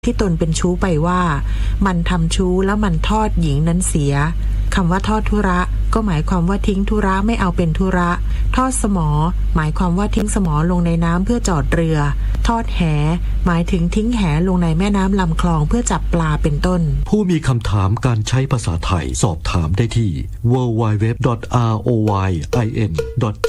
ที่ตนเป็นชู้ไปว่ามันทำชู้แล้วมันทอดหญิงนั้นเสียคำว่าทอดธุระก็หมายความว่าทิ้งธุระไม่เอาเป็นธุระทอดสมอหมายความว่าทิ้งสมอลงในน้ำเพื่อจอดเรือทอดแหหมายถึงทิ้งแหลงในแม่น้ำลำคลองเพื่อจับปลาเป็นต้นผู้มีคำถามการใช้ภาษาไทยสอบถามได้ที่ www.royin